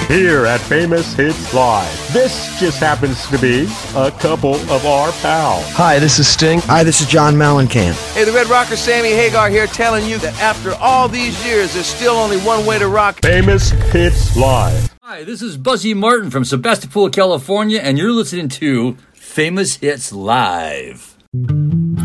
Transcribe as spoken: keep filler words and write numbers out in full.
here at Famous Hits Live. This just happens to be a couple of our pals. Hi, this is Sting. Hi, this is John Mellencamp. Hey, the Red Rocker Sammy Hagar here, telling you that after all these years, there's still only one way to rock. Famous Hits Live. Hi, this is Buzzy Martin from Sebastopol, California, and you're listening to Famous Hits Live.